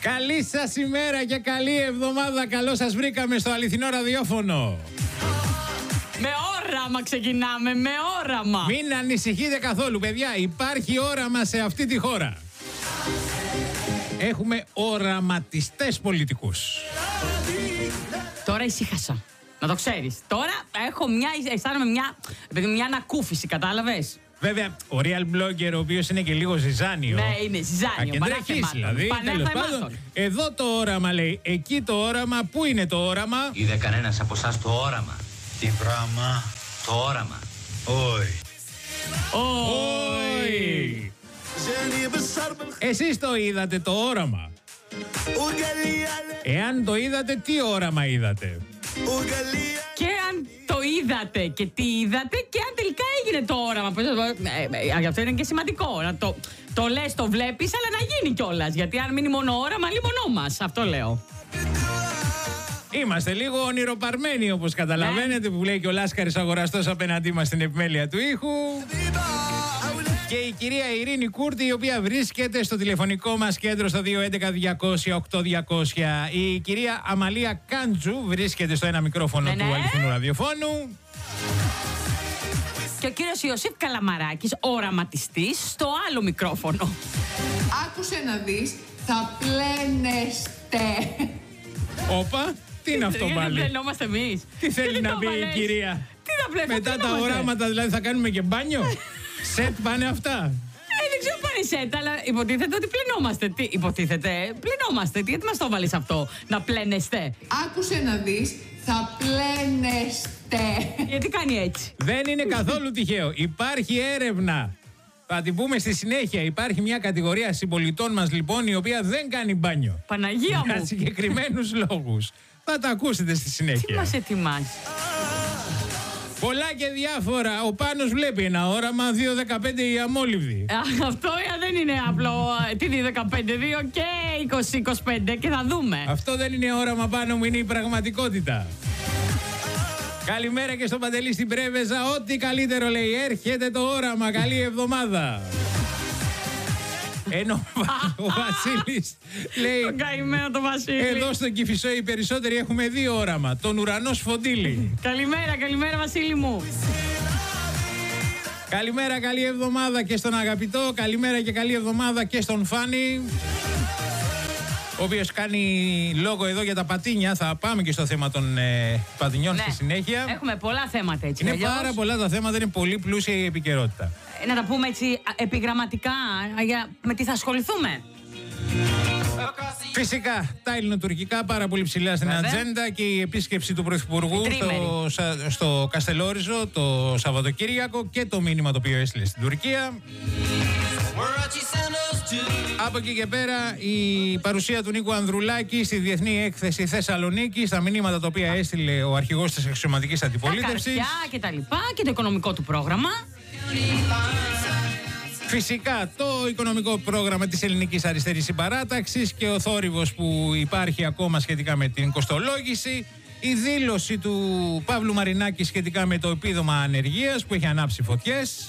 Καλή σας ημέρα και καλή εβδομάδα. Καλώς σας βρήκαμε στο αληθινό ραδιόφωνο. Με όραμα ξεκινάμε, με όραμα. Μην ανησυχείτε καθόλου, παιδιά. Υπάρχει όραμα σε αυτή τη χώρα. Έχουμε οραματιστές πολιτικούς. Τώρα ησύχασα. Να το ξέρεις. Τώρα αισθάνομαι μια ανακούφιση, κατάλαβες. Βέβαια, ο real blogger, ο οποίος είναι και λίγο ζυζάνιο. Ναι, είναι ζυζάνιο. Ακεντρέχεις, δηλαδή. Τέλος πάντων, εδώ το όραμα λέει. Εκεί το όραμα. Πού είναι το όραμα? Είδε κανένας από εσάς το όραμα? Τι πράγμα? Το όραμα. Όχι. Όχι. Εσείς το είδατε το όραμα? Εάν το είδατε, τι όραμα είδατε? Και αν το είδατε και τι είδατε και αν τελικά έγινε το όραμα. Γι' αυτό είναι και σημαντικό. Να το λες, το βλέπεις, αλλά να γίνει κιόλας. Γιατί αν μείνει μόνο όραμα, λίμωνό μας. Αυτό λέω. Είμαστε λίγο ονειροπαρμένοι, όπως καταλαβαίνετε, που λέει και ο Λάσκαρης αγοραστός απέναντί μας στην επιμέλεια του ήχου. Και η κυρία Ειρήνη Κούρτη, η οποία βρίσκεται στο τηλεφωνικό μας κέντρο στο 211-200-8200. Η κυρία Αμαλία Κάντζου βρίσκεται στο ένα μικρόφωνο του αληθινού ραδιοφώνου. Και ο κύριος Ιωσήφ Καλαμαράκης, οραματιστής, στο άλλο μικρόφωνο. Άκουσε να δεις, θα πλένεστε. Όπα, τι είναι αυτό πάλι? Δεν πλενόμαστε εμείς. Τι θέλει να πει η κυρία? Τι θα πλένουμε? Μετά τα οράματα δηλαδή θα κάνουμε και μπάνιο? Σετ πάνε αυτά? Δεν ξέρω πάνε σετ, αλλά υποτίθεται ότι πλενόμαστε. Τι υποτίθεται? Πλενόμαστε. Γιατί μας το βάλεις αυτό, να πλένεστε? Άκουσε να δεις, θα πλένεστε. Γιατί κάνει έτσι? Δεν είναι καθόλου τυχαίο. Υπάρχει έρευνα. Θα την πούμε στη συνέχεια. Υπάρχει μια κατηγορία συμπολιτών μας λοιπόν, η οποία δεν κάνει μπάνιο. Παναγία μου. Για συγκεκριμένους λόγους. Θα τα ακούσετε στη συνέχεια. Τι μας ετοιμάζει? Πολλά και διάφορα. Ο Πάνος βλέπει ένα όραμα, 2-15 η αμόλυβδη. Αυτό δεν είναι απλό. Τι 2-15, 2 και 20-25 και θα δούμε. Αυτό δεν είναι όραμα, Πάνο μου, είναι η πραγματικότητα. Καλημέρα και στον Παντελή στην Πρέβεζα. Ό,τι καλύτερο λέει. Έρχεται το όραμα. Καλή εβδομάδα. Ενώ ο Βασίλης λέει. Καημένο το Βασίλη. Εδώ στο Κηφισό οι περισσότεροι έχουμε δύο όραμα. Τον ουρανό Σφοντήλη. Καλημέρα Βασίλη μου. Καλημέρα, καλή εβδομάδα και στον αγαπητό. Καλημέρα και καλή εβδομάδα και στον Φάνη, ο οποίος κάνει λόγο εδώ για τα πατίνια. Θα πάμε και στο θέμα των πατινιών στη συνέχεια. Έχουμε πολλά θέματα έτσι. Είναι πάρα πολλά τα θέματα, είναι πολύ πλούσια η επικαιρότητα. Να τα πούμε έτσι επιγραμματικά, με τι θα ασχοληθούμε. Φυσικά, τα ελληνοτουρκικά πάρα πολύ ψηλά στην ατζέντα και η επίσκεψη του Πρωθυπουργού στο Καστελόριζο το Σαββατοκύριακο και το μήνυμα το οποίο έστειλε στην Τουρκία. Από εκεί και πέρα η παρουσία του Νίκου Ανδρουλάκη στη Διεθνή Έκθεση Θεσσαλονίκη, στα μηνύματα τα οποία έστειλε ο αρχηγός της αξιωματικής αντιπολίτευσης. Τα καρφιά και τα λοιπά και το οικονομικό του πρόγραμμα. Φυσικά το οικονομικό πρόγραμμα της Ελληνικής Αριστερής Συμπαράταξης και ο θόρυβος που υπάρχει ακόμα σχετικά με την κοστολόγηση. Η δήλωση του Παύλου Μαρινάκη σχετικά με το επίδομα ανεργίας που έχει ανάψει φωτιές.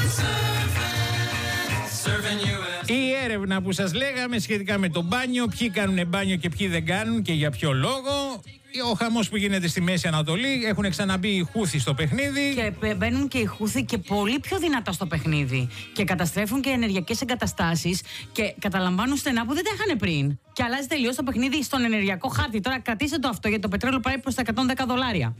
Η έρευνα που σας λέγαμε σχετικά με το μπάνιο, ποιοι κάνουν μπάνιο και ποιοι δεν κάνουν και για ποιο λόγο. Ο χαμός που γίνεται στη Μέση Ανατολή, έχουν ξαναμπεί οι Χούθοι στο παιχνίδι. Και μπαίνουν και οι Χούθοι και πολύ πιο δυνατά στο παιχνίδι. Και καταστρέφουν και ενεργειακές εγκαταστάσεις και καταλαμβάνουν στενά που δεν τα είχαν πριν. Και αλλάζει τελείως το παιχνίδι στον ενεργειακό χάρτη. Τώρα κρατήστε το αυτό γιατί το πετρέλαιο πάει προς τα $110.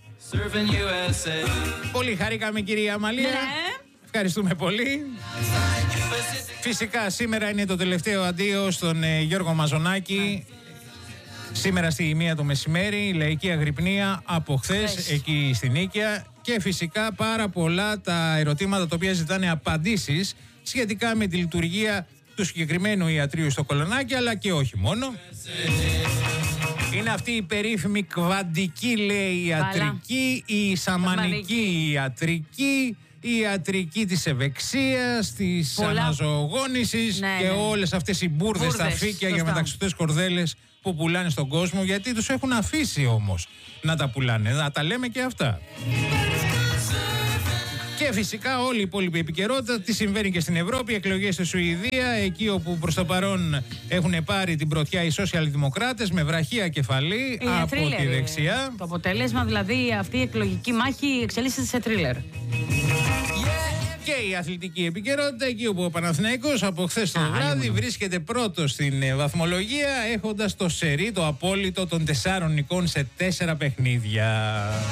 Πολύ χαρήκαμε, κυρία Αμαλία. Ναι. Ευχαριστούμε πολύ. Φυσικά σήμερα είναι το τελευταίο αντίο στον Γιώργο Μαζονάκη. Σήμερα στη 1 το μεσημέρι, η λαϊκή αγρυπνία από χθες εκεί στην Νίκαια. Και φυσικά πάρα πολλά τα ερωτήματα τα οποία ζητάνε απαντήσεις σχετικά με τη λειτουργία του συγκεκριμένου ιατρείου στο Κολονάκι, αλλά και όχι μόνο. Είναι αυτή η περίφημη κβαντική, λέει, ιατρική, η σαμανική ιατρική, η ιατρική της ευεξίας, της αναζωογόνησης και όλες αυτές οι μπουρδες, τα φύκια για μεταξωτές κορδέλες που πουλάνε στον κόσμο, γιατί τους έχουν αφήσει όμως να τα πουλάνε, να τα λέμε και αυτά. Και φυσικά όλη η υπόλοιπη επικαιρότητα τι συμβαίνει και στην Ευρώπη. Εκλογές στη Σουηδία, εκεί όπου προς το παρόν έχουν πάρει την πρωτιά οι σοσιαλδημοκράτες με βραχία κεφαλή από τη δεξιά. Το αποτέλεσμα, δηλαδή, αυτή η εκλογική μάχη εξελίσσεται σε θρίλερ. Και η αθλητική επικαιρότητα, εκεί όπου ο Παναθηναϊκός από χθες το βράδυ βρίσκεται πρώτος στην βαθμολογία, έχοντας το σερί, το απόλυτο των 4 νικών σε 4 παιχνίδια.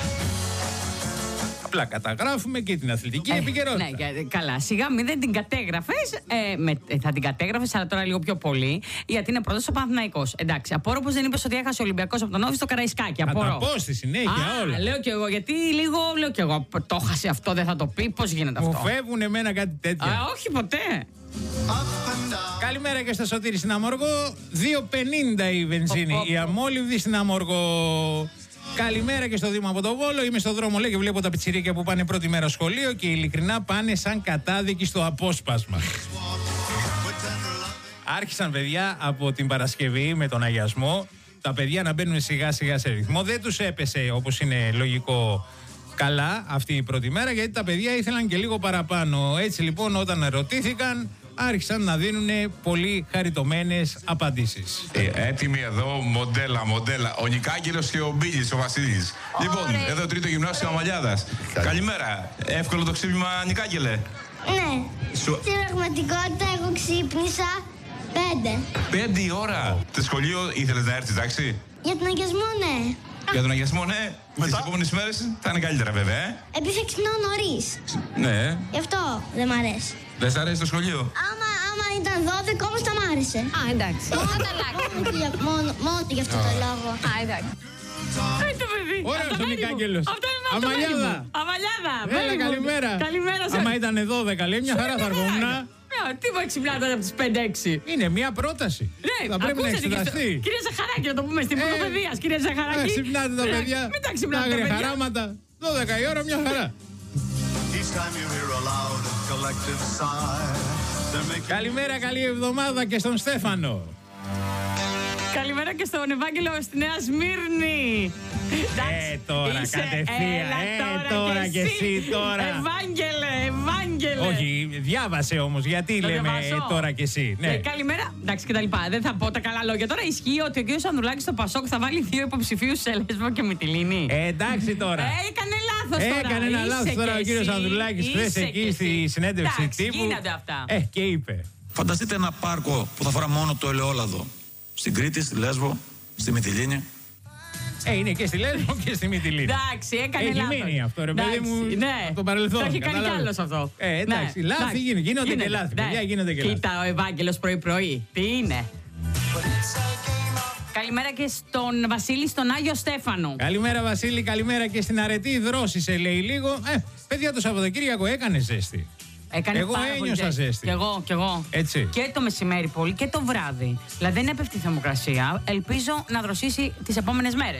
Απλά καταγράφουμε και την αθλητική επικαιρότητα. Ναι, καλά. Σιγά μην δεν την κατέγραφες. Θα την κατέγραφες, αλλά τώρα λίγο πιο πολύ. Γιατί είναι πρώτος ο Παναθηναϊκός. Εντάξει, απορώ πως δεν είπες ότι έχασε ο Ολυμπιακός από τον Όφη στο Καραϊσκάκι. Θα τα πω στη συνέχεια όλα. Λέω κι εγώ, γιατί λίγο λέω κι εγώ. Το έχασε αυτό, δεν θα το πει. Πώς γίνεται αυτό? Μου φεύγουν εμένα κάτι τέτοια. Όχι ποτέ. Καλημέρα και στα Σωτήρη στην Αμόργο. 2,50 η βενζίνη. Η αμόλυβδη στην Αμόργο. Καλημέρα και στο Δήμο από το Βόλο. Είμαι στο δρόμο, λέει, και βλέπω τα πιτσιρίκια που πάνε πρώτη μέρα σχολείο και ειλικρινά πάνε σαν κατάδικοι στο απόσπασμα. Άρχισαν, παιδιά, από την Παρασκευή με τον αγιασμό. Τα παιδιά να μπαίνουν σιγά σιγά σε ρυθμό. Δεν τους έπεσε, όπως είναι λογικό, καλά αυτή η πρώτη μέρα, γιατί τα παιδιά ήθελαν και λίγο παραπάνω. Έτσι λοιπόν, όταν ερωτήθηκαν, άρχισαν να δίνουν πολύ χαριτωμένες απαντήσεις. Έτοιμοι εδώ, μοντέλα. Ο Νικάγγελος και ο Μπίλης, ο Βασίλης. Λοιπόν, εδώ τρίτο γυμνάσιο Αμαλιάδας. Καλημέρα. Εύκολο το ξύπνημα, Νικάγγελε? Ναι. Στην πραγματικότητα εγώ ξύπνησα 5. 5 η ώρα. Το σχολείο ήθελες να έρθεις, εντάξει? Για τον αγιασμό, ναι. Για τον αγιασμό, ναι. Τις επόμενες μέρες θα είναι καλύτερα, βέβαια. Επίσης ξυπνάω νωρίς. Ναι. Γι' αυτό δεν μ' αρέσει. Δεν σ' αρέσει το σχολείο? Άμα ήταν 12 όμως θα μ' άρεσε. Α, εντάξει. Μόνο γι' αυτό το λόγο. Α, εντάξει. Το παιδί. Ωραίος ο Νικάγγελος. Αυτό είναι Αμαλιάδα. Αμαλιάδα. Έλα, καλημέρα. Καλημέρα σε. Άμα ήταν 12, λέει, μια χαρά θα έρχομουν. Τι μου ξυπνάτε από τις 5-6. Είναι μια πρόταση. Ναι, θα πρέπει να εξεταστεί. Κυρία Ζαχαράκη, να το πούμε στην πρωτοπαιδεία. Κυρία Ζαχαράκη. Ξυπνάτε τα παιδιά. Μην τα ξυπνάτε τα παιδιά. Χαράματα. 12 η ώρα, μια χαρά. Καλημέρα, καλή εβδομάδα και στον Στέφανο. Καλημέρα και στον Ευάγγελο στη Νέα Σμύρνη. Τώρα κατευθείαν. Τώρα και εσύ τώρα. Ευάγγελε. Όχι, διάβασε όμως. Γιατί λέμε τώρα και εσύ. Ναι. Καλημέρα. Εντάξει και τα λοιπά. Δεν θα πω τα καλά λόγια. Τώρα ισχύει ότι ο κ. Ανδρουλάκης στο Πασόκ θα βάλει 2 υποψηφίους σε Λέσβο και Μυτιλήνη. Εντάξει τώρα. Έκανε λάθος τώρα. Έκανε ένα λάθος τώρα ο κ. Ανδρουλάκης χθες εκεί στη συνέντευξη τύπου. Γίνονται αυτά. Και είπε. Φανταστείτε ένα πάρκο που θα φορά μόνο το ελαιόλαδο. Στην Κρήτη, στη Λέσβο, στη Μυτιλήνη. Είναι και στη Λέσβο και στη Μυτιλήνη. Εντάξει, έκανε λάθος. Έχει μείνει αυτό, ρε παιδί μου, από το παρελθόν. Το έχει κάνει κι άλλος αυτό. Εντάξει, λάθη γίνονται και λάθη. Παιδιά, γίνονται και λάθη. Κοίτα, ο Ευάγγελος πρωί-πρωί. Τι είναι. Καλημέρα και στον Βασίλη, στον Άγιο Στέφανο. Καλημέρα, Βασίλη, καλημέρα και στην αρετή δρόσησε, λέει λίγο. Παιδιά, το Σαββατοκύριακο έκανε ζέστη. Εγώ ένιωσα ζέστη. Κι εγώ. Έτσι. Και το μεσημέρι πολύ και το βράδυ. Δηλαδή δεν έπεφτει η θερμοκρασία. Ελπίζω να δροσίσει τις επόμενες μέρες.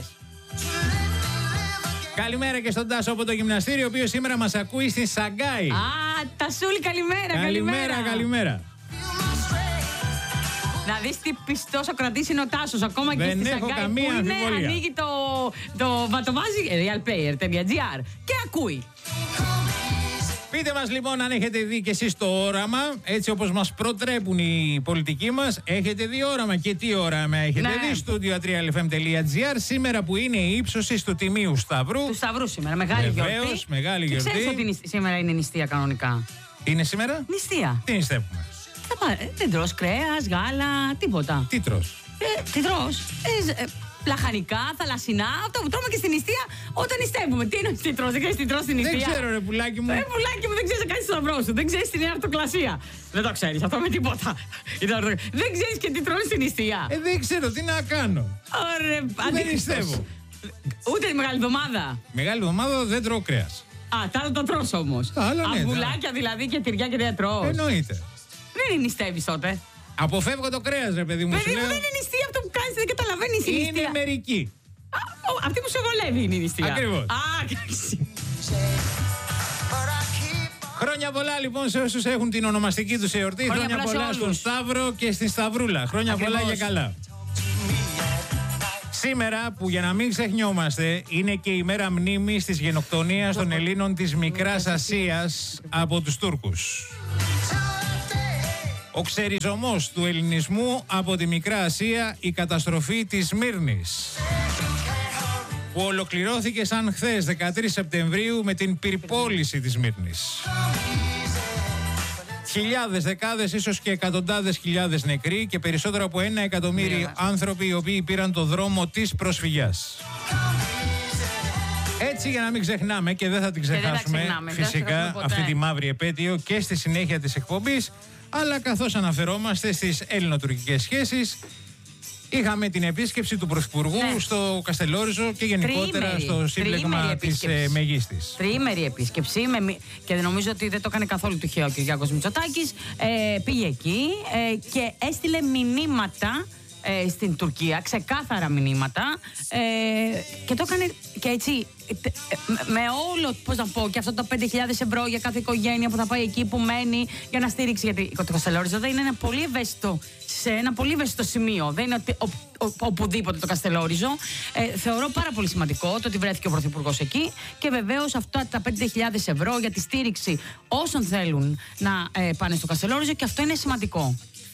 Καλημέρα και στον Τάσο από το γυμναστήριο, ο οποίος σήμερα μας ακούει στη Σαγκάη. Τασούλη, καλημέρα. Καλημέρα. Να δεις τι πιστός ο κρατής είναι ο Τάσος, ακόμα και στη Σαγκάη που είναι, ανοίγει το βατοβάζει realplayer.gr και ακούει. Πείτε μας λοιπόν αν έχετε δει και εσείς το όραμα, έτσι όπως μας προτρέπουν οι πολιτικοί μας. Έχετε δει όραμα και τι όραμα έχετε δει? Studio3lfm.gr. Σήμερα που είναι η ύψωση του Τιμίου Σταυρού. Του Σταυρού σήμερα, μεγάλη γιορτή. Βεβαίως, μεγάλη γιορτή. Ξέρεις ότι σήμερα είναι νηστεία κανονικά? Είναι σήμερα? Νηστεία. Τι νηστεύουμε? Δεν τρως κρέας, γάλα, τίποτα. Τι τρως? Τι τρως? Λαχανικά, θαλασσινά, αυτό που τρώμε και στην νηστεία όταν νηστεύουμε. Τι είναι τι τρως, δεν ξέρεις τι τρως στην νηστεία? Δεν ξέρω, ρε πουλάκι μου. Πουλάκι μου, δεν ξέρεις να κάνεις το σταυρό σου, δεν ξέρεις την αρτοκλασία. Δεν το ξέρεις αυτό με τίποτα. Δεν ξέρεις και τι τρώνε στην νηστεία. Δεν ξέρω τι να κάνω. Ωραία, δεν νηστεύω. Ούτε τη Μεγάλη Εβδομάδα. Μεγάλη Εβδομάδα δεν τρώω κρέας. Τα άλλα τα τρως όμως. Αυγουλάκια δηλαδή και τυριά και δεν τρως. Εννοείται. Δεν νηστεύεις τότε. Αποφεύγω το κρέας, ρε παιδί μου. Παιδί μου, δεν είναι νηστεία αυτό που κάνεις, δεν καταλαβαίνεις η νηστεία. Είναι μερική. Αυτή που σε βολεύει είναι η νηστεία. Ακριβώς. Χρόνια πολλά λοιπόν σε όσους έχουν την ονομαστική τους εορτή. Χρόνια πολλά στον Σταύρο και στην Σταυρούλα. Χρόνια πολλά για καλά. Σήμερα, που για να μην ξεχνιόμαστε, είναι και η μέρα μνήμης της γενοκτονίας των Ελλήνων της Μικράς Ασίας από τους Τούρκους. Ο ξεριζωμός του ελληνισμού από τη Μικρά Ασία, η καταστροφή της Σμύρνης, που ολοκληρώθηκε σαν χθες 13 Σεπτεμβρίου με την πυρπόληση της Σμύρνης. Χιλιάδες, δεκάδες, ίσως και εκατοντάδες χιλιάδες νεκροί και περισσότερο από 1 εκατομμύριο άνθρωποι οι οποίοι πήραν το δρόμο της προσφυγιάς. Έτσι, για να μην ξεχνάμε, και δεν θα την ξεχάσουμε φυσικά αυτή τη μαύρη επέτειο και στη συνέχεια της εκπομπής, αλλά καθώς αναφερόμαστε στις ελληνοτουρκικές σχέσεις, είχαμε την επίσκεψη του Πρωθυπουργού στο Καστελόριζο και γενικότερα στο σύμπλεγμα της Μεγίστης. Τριήμερη επίσκεψη και νομίζω ότι δεν το έκανε καθόλου τυχαίο ο Κυριάκος Μητσοτάκης. Πήγε εκεί και έστειλε μηνύματα στην Τουρκία, ξεκάθαρα μηνύματα, και το έκανε και έτσι με όλο, πώς να πω, και αυτό το 5.000 ευρώ για κάθε οικογένεια που θα πάει εκεί, που μένει, για να στήριξει. Γιατί το Καστελόριζο δεν είναι ένα πολύ ευαίσθητο, σε ένα πολύ ευαίσθητο σημείο. Δεν είναι οπουδήποτε το Καστελόριζο. Θεωρώ πάρα πολύ σημαντικό το ότι βρέθηκε ο Πρωθυπουργός εκεί και βεβαίως αυτά τα 5.000 ευρώ για τη στήριξη όσων θέλουν να πάνε στο Καστελόριζο, και αυτό είναι σημαντικό.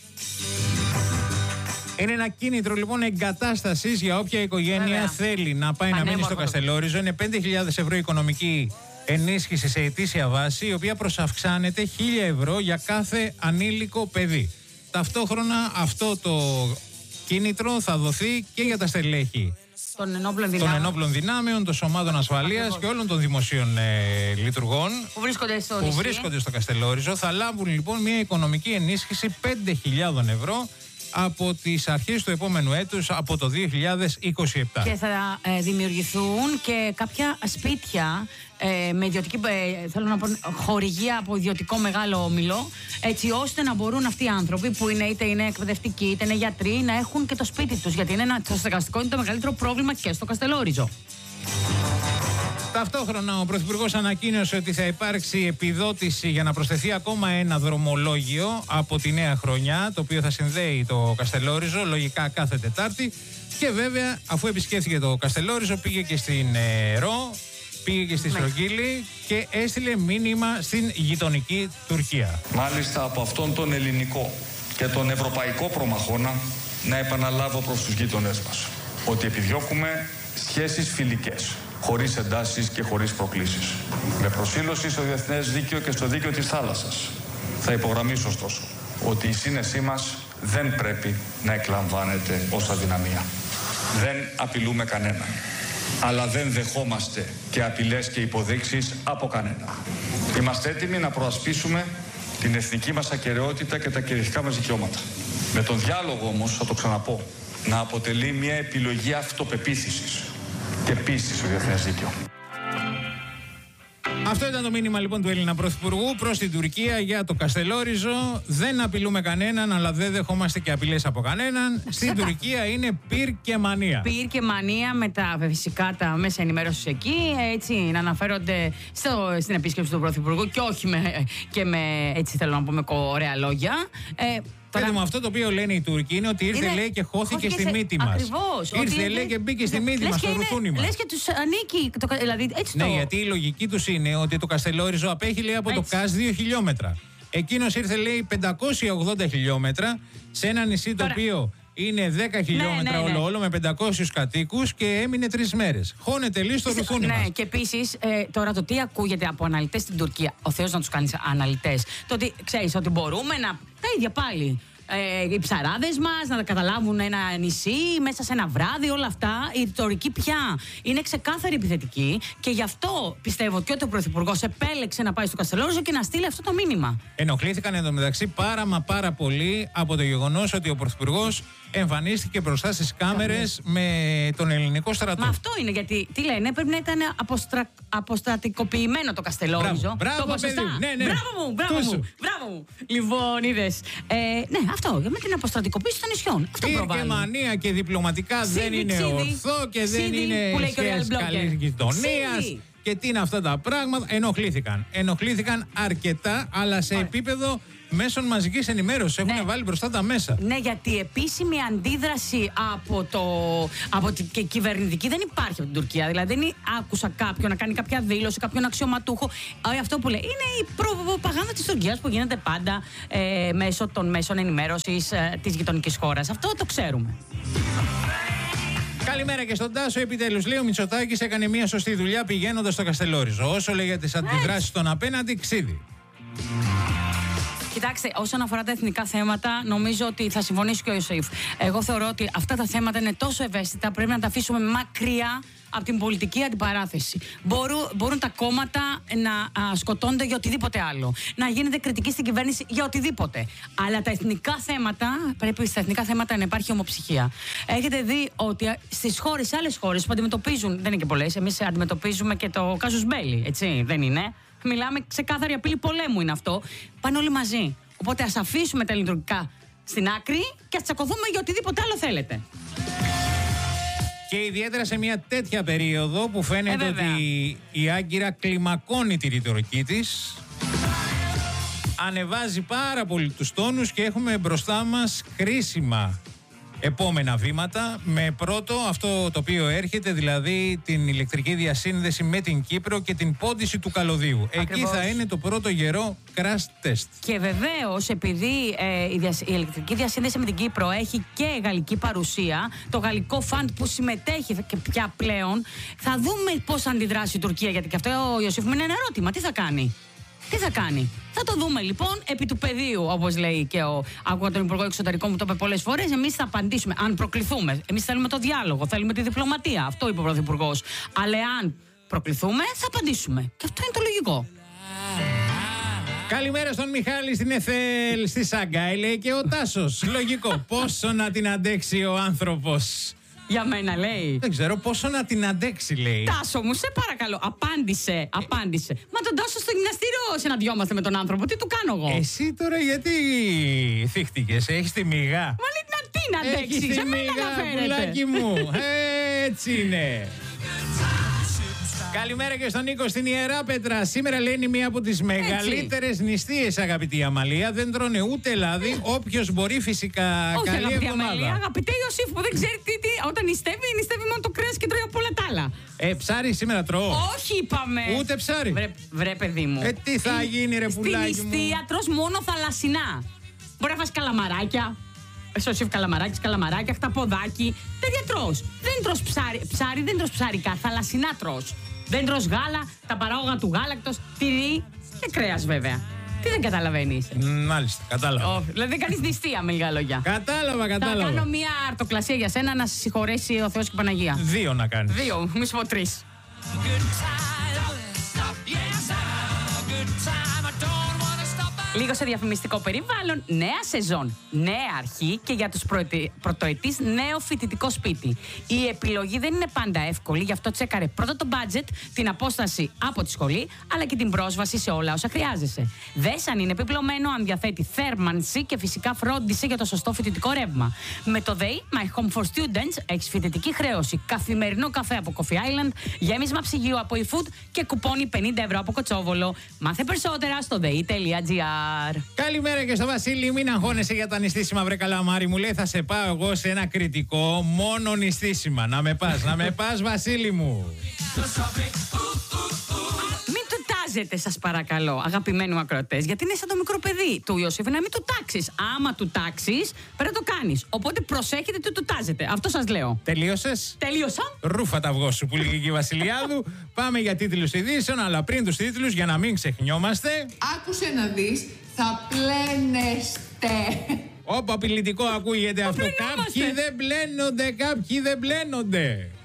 Είναι ένα κίνητρο λοιπόν εγκατάστασης για όποια οικογένεια θέλει να πάει να μείνει στο Καστελόριζο. Είναι 5.000 ευρώ οικονομική ενίσχυση σε ετήσια βάση, η οποία προσαυξάνεται 1.000 ευρώ για κάθε ανήλικο παιδί. Ταυτόχρονα αυτό το κίνητρο θα δοθεί και για τα στελέχη των ενόπλων δυνάμεων, των σωμάτων ασφαλείας και όλων των δημοσίων λειτουργών που βρίσκονται στο Καστελόριζο. Θα λάβουν λοιπόν μια οικονομική ενίσχυση 5.000 ευρώ από τις αρχές του επόμενου έτους, από το 2027. Και θα δημιουργηθούν και κάποια σπίτια με ιδιωτική, θέλω να πω, χορηγία από ιδιωτικό μεγάλο όμιλο, έτσι ώστε να μπορούν αυτοί οι άνθρωποι που είναι, είτε είναι εκπαιδευτικοί είτε είναι γιατροί, να έχουν και το σπίτι τους. Γιατί το στεγαστικό είναι το μεγαλύτερο πρόβλημα και στο Καστελόριζο. Ταυτόχρονα ο Πρωθυπουργός ανακοίνωσε ότι θα υπάρξει επιδότηση για να προσθεθεί ακόμα ένα δρομολόγιο από τη νέα χρονιά, το οποίο θα συνδέει το Καστελόριζο λογικά κάθε Τετάρτη. Και βέβαια, αφού επισκέφθηκε το Καστελόριζο, πήγε και στην Ρο, πήγε και στη Στρογγύλη και έστειλε μήνυμα στην γειτονική Τουρκία. Μάλιστα από αυτόν τον ελληνικό και τον ευρωπαϊκό προμαχώνα, να επαναλάβω προς τους γείτονές μας ότι επιδιώκουμε σχέσεις φιλικές, χωρίς εντάσεις και χωρίς προκλήσεις. Με προσήλωση στο διεθνές δίκαιο και στο δίκαιο της θάλασσας. Θα υπογραμμίσω ωστόσο ότι η σύνεσή μας δεν πρέπει να εκλαμβάνεται ως αδυναμία. Δεν απειλούμε κανέναν, αλλά δεν δεχόμαστε και απειλές και υποδείξεις από κανένα. Είμαστε έτοιμοι να προασπίσουμε την εθνική μας ακεραιότητα και τα κυριαρχικά μας δικαιώματα. Με τον διάλογο όμως, θα το ξαναπώ, να αποτελεί μια επιλογή αυτοπεποίθησης και πίστη στο διεθνές δίκαιο. Αυτό ήταν το μήνυμα λοιπόν του Έλληνα Πρωθυπουργού προς την Τουρκία για το Καστελόριζο. Δεν απειλούμε κανέναν, αλλά δεν δεχόμαστε και απειλές από κανέναν. Στην Τουρκία είναι πυρ και μανία. Πυρ και μανία με τα φυσικά τα μέσα ενημέρωσης εκεί. Έτσι να αναφέρονται στην επίσκεψη του Πρωθυπουργού και όχι με έτσι θέλω να πούμε ωραία λόγια. Πείτε μου, αυτό το οποίο λένε οι Τούρκοι είναι ότι ήρθε, λέει, και χώθηκε στη μύτη μας. Ακριβώς. Ήρθε, λέει, και μπήκε στη μύτη μας, στο ρουθούνι μας. Λες και τους ανήκει, δηλαδή έτσι ναι, γιατί η λογική τους είναι ότι το Καστελόριζο απέχει, λέει, από το ΚΑΣ 2 χιλιόμετρα. Εκείνος ήρθε, λέει, 580 χιλιόμετρα σε ένα νησί το οποίο είναι 10 χιλιόμετρα όλο με 500 κατοίκους και έμεινε 3 μέρες. Χώνεται, λέει, στο ρουθούνι μας. Ναι, και επίσης τώρα το τι ακούγεται από αναλυτές στην Τουρκία, ο Θεός να τους κάνει αναλυτές, το ότι ξέρεις ότι μπορούμε να. Τα ίδια πάλι. Οι ψαράδες μας να καταλάβουν ένα νησί μέσα σε ένα βράδυ, όλα αυτά. Η ρητορική πια είναι ξεκάθαρη επιθετική και γι' αυτό πιστεύω ότι ο Πρωθυπουργός επέλεξε να πάει στο Καστελόριζο και να στείλει αυτό το μήνυμα. Ενοχλήθηκαν εντωμεταξύ πάρα πολύ από το γεγονός ότι ο Πρωθυπουργός εμφανίστηκε μπροστά στις κάμερες με τον ελληνικό στρατό. Μα αυτό είναι, γιατί τι λένε, πρέπει να ήταν αποστρατικοποιημένο το Καστελόριζο. Μπράβο, παιδί. Ναι. Μπράβο μου. Λοιπόν, είδες. Ναι, αυτό, με την αποστρατικοποίηση των νησιών. Αυτό προβάλλει. Και μανία και διπλωματικά δεν είναι ορθό και δεν είναι σχέσεις καλής γειτονίας. Και τι είναι αυτά τα πράγματα. Ενοχλήθηκαν αρκετά, αλλά σε επίπεδο μέσων μαζικής ενημέρωσης. Έχουν βάλει μπροστά τα μέσα. Ναι, γιατί η επίσημη αντίδραση από την κυβερνητική δεν υπάρχει από την Τουρκία. Δηλαδή δεν άκουσα κάποιον να κάνει κάποια δήλωση, κάποιον αξιωματούχο. Αυτό που λέει είναι η προπαγάνδα της Τουρκίας που γίνεται πάντα μέσω των μέσων ενημέρωσης της γειτονικής χώρας. Αυτό το ξέρουμε. Καλημέρα και στον Τάσο. Επιτέλους, λέει ο Μητσοτάκης έκανε μια σωστή δουλειά πηγαίνοντας στο Καστελόριζο. Όσο λέει για τις αντιδράσεις των απέναντι, ξύδι. Κοιτάξτε, όσον αφορά τα εθνικά θέματα, νομίζω ότι θα συμφωνήσει και ο Ιωσήφ. Εγώ θεωρώ ότι αυτά τα θέματα είναι τόσο ευαίσθητα, πρέπει να τα αφήσουμε μακριά από την πολιτική αντιπαράθεση. Μπορούν τα κόμματα να σκοτώνται για οτιδήποτε άλλο. Να γίνεται κριτική στην κυβέρνηση για οτιδήποτε. Αλλά τα εθνικά θέματα, πρέπει στα εθνικά θέματα να υπάρχει ομοψυχία. Έχετε δει ότι στις χώρες, σε άλλες χώρες που αντιμετωπίζουν, δεν είναι και πολλές, εμείς αντιμετωπίζουμε και το casus belli, έτσι, δεν είναι? Μιλάμε ξεκάθαρη απειλή πολέμου είναι αυτό. Πάνε όλοι μαζί. Οπότε ας αφήσουμε τα λειτουργικά στην άκρη και ας τσακωθούμε για οτιδήποτε άλλο θέλετε. Και ιδιαίτερα σε μια τέτοια περίοδο που φαίνεται ότι η Άγκυρα κλιμακώνει τη ρητορική της, ανεβάζει πάρα πολύ τους τόνους και έχουμε μπροστά μας κρίσιμα επόμενα βήματα, με πρώτο αυτό το οποίο έρχεται, δηλαδή την ηλεκτρική διασύνδεση με την Κύπρο και την πόντιση του καλωδίου. Εκεί θα είναι το πρώτο γερό crash test. Και βεβαίως, επειδή η ηλεκτρική διασύνδεση με την Κύπρο έχει και γαλλική παρουσία, το γαλλικό φαντ που συμμετέχει και πια πλέον, θα δούμε πώς θα αντιδράσει η Τουρκία, γιατί και αυτό ο Ιωσήφ μου είναι ένα ερώτημα. Τι θα κάνει? Τι θα κάνει? Θα το δούμε λοιπόν επί του πεδίου, όπως λέει και άκουγα τον Υπουργό Εξωτερικών που το είπε πολλές φορές. Εμείς θα απαντήσουμε, αν προκληθούμε. Εμείς θέλουμε το διάλογο, θέλουμε τη διπλωματία. Αυτό είπε ο Πρωθυπουργός. Αλλά αν προκληθούμε, θα απαντήσουμε. Και αυτό είναι το λογικό. Καλημέρα στον Μιχάλη στην ΕΘΕΛ, στη Σαγκάη, λέει και ο Τάσος. Λογικό. Πόσο να την αντέξει ο άνθρωπος? Για μένα λέει. Δεν ξέρω πόσο να την αντέξει, λέει. Τάσο μου, σε παρακαλώ, απάντησε. Μα τον Τάσο στο γυμναστήριο συναντιόμαστε με τον άνθρωπο. Τι του κάνω εγώ? Εσύ τώρα γιατί θύχτηκες? Έχεις τη μηγά. Μα λέει να την αντέξει. Σε μένα αναφέρεται. Πουλάκι μου. Έτσι είναι. Καλημέρα και στον Νίκο στην Ιεράπετρα. Σήμερα λέει είναι μία από τις μεγαλύτερες νηστείες, αγαπητή Αμαλία. Δεν τρώνε ούτε λάδι. Όποιος μπορεί, φυσικά. Όχι, καλή αγαπητή εβδομάδα. Αμαλία, αγαπητέ Ιωσήφ που δεν ξέρει τι. Όταν νηστεύει μόνο το κρέας και τρώει από όλα τα άλλα. Ψάρι σήμερα τρώω. Όχι, είπαμε. Ούτε ψάρι. Βρε, παιδί μου. Τι θα γίνει, ρε πουλάκι μου? Στην νηστεία τρως μόνο θαλασσινά. Μπορεί να φας καλαμαράκια. Ιωσήφ, καλαμαράκια, χταποδάκι. Τέτοια τρως. Δεν τρως ψάρι, δεν τρως ψάρικα. Θαλασσινά τρως. Δεν τρως γάλα, τα παράγωγα του γάλακτος, τυρί και κρέας βέβαια. Τι δεν καταλαβαίνεις? Μάλιστα, κατάλαβα. Δηλαδή δεν κάνεις νηστεία με λίγα λόγια. Κατάλαβα. Θα κάνω μια αρτοκλασία για σένα να σε συγχωρέσει ο Θεός και η Παναγία. 2 να κάνεις. 2, μη σου πω 3. Λίγο σε διαφημιστικό περιβάλλον, νέα σεζόν, νέα αρχή και για τους πρωτοετής νέο φοιτητικό σπίτι. Η επιλογή δεν είναι πάντα εύκολη, γι' αυτό τσέκαρε πρώτα το budget, την απόσταση από τη σχολή, αλλά και την πρόσβαση σε όλα όσα χρειάζεσαι. Δες αν είναι επιπλωμένο, αν διαθέτει θέρμανση και φυσικά φρόντισε για το σωστό φοιτητικό ρεύμα. Με το ΔΕΗ, My Home for Students, έχεις φοιτητική χρέωση, καθημερινό καφέ από Coffee Island, γέμισμα ψυγείου από eFood και κουπόνι 50 ευρώ από Κοτσόβολο. Μάθε περισσότερα στο dei.gr. Καλημέρα και στο Βασίλη. Μην αγχώνεσαι για τα νηστίσιμα, βρε καλαμάρι μου. Λέει θα σε πάω εγώ σε ένα κριτικό μόνο νηστίσιμα. Να με πας, Βασίλη μου. Μην του τάζετε, σας παρακαλώ, αγαπημένοι μου ακροατές, γιατί είναι σαν το μικρό παιδί του Ιωσήφ, να μην του τάξεις. Άμα του τάξεις, πρέπει να το κάνεις. Οπότε προσέχετε τι του τάζετε. Αυτό σας λέω. Τελείωσες? Τελείωσα. Ρούφα τα αυγό σου που λέγει και η Βασιλιάδου. Πάμε για τίτλους ειδήσεων, αλλά πριν τους τίτλους, για να μην ξεχνιόμαστε. Άκουσε να δεις, θα πλένεστε. Όπα, απειλητικό ακούγεται αυτό. Κάποιοι δεν μπλένονται.